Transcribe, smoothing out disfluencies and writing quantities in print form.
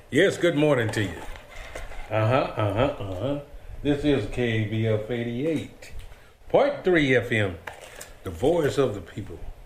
Yes, good morning to you. This is KBF 88, Part 3 FM, the voice of the people.